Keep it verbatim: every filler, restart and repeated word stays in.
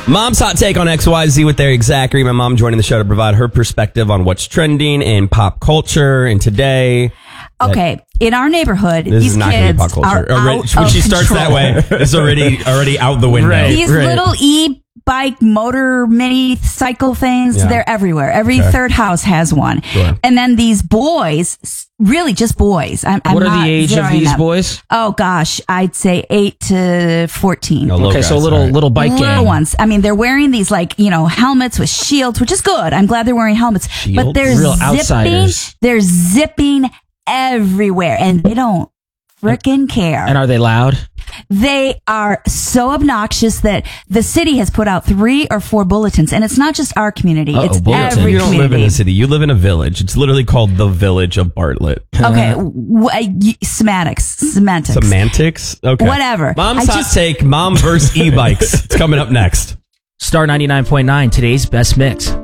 Mom's hot take on X Y Z with Eric Zachary. My mom joining the show to provide her perspective on what's trending in pop culture and today. Okay, in our neighborhood, This these is not kids going to be pop culture. are Already- out when of she starts control. that way, it's already already out the window. Right. These little e-bike motor mini cycle things, Yeah. they're everywhere. Every Okay. third house has one. Sure. And then these boys, really just boys. I'm, I'm What are not the age of zeroing these them. boys? Oh gosh, I'd say eight to fourteen. No, little Okay, so guys, little all right. little bike Little gang. ones. I mean, they're wearing these like, you know, helmets with shields, which is good. I'm glad they're wearing helmets. Shields? But they're Real zipping, outsiders. they're zipping everywhere and they don't frickin' care. And are they loud? They are so obnoxious that the city has put out three or four bulletins, and it's not just our community; Uh-oh, it's bulletins. every You don't community. live in a city. You live in a village. It's literally called the Village of Bartlett. Okay, w- uh, y- semantics, semantics, Semantics? Okay. Whatever. Mom's I hot just- take, mom versus e-bikes. It's coming up next. Star ninety-nine point nine, today's best mix.